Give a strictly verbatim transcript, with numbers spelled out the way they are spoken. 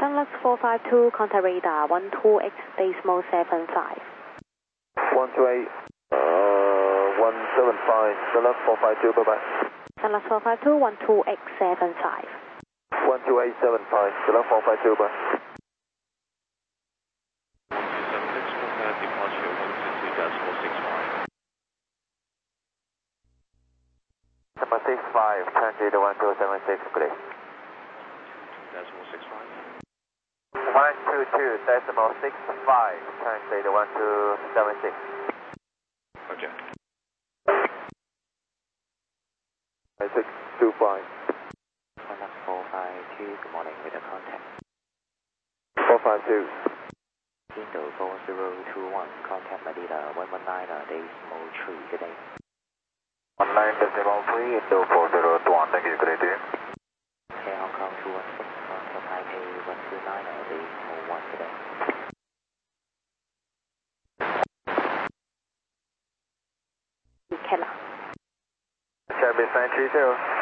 Sunlux four five two, contact radar one two X decimal seven five. one two eight, uh, one seven five, Sunlux four five two, bye bye. Sunlux four five two, one two X seven five. one two eight seven five, Sunlux four five two, bye. Departure one two two decimal six five. Number six five, transit one two seven six, please. Decimal six five. one two two decimal six five, transit one two seven six. Roger. six two five. Sunlux four five two, good morning, with a contact. four five two. Window four zero two one, contact Manila one one nine decimal three, good day. one nine decimal three, Indo four zero two one, thank you, good day. Air Hong Kong two one six, contact Taipei one two nine decimal one, good day. Keller. Service nine three zero.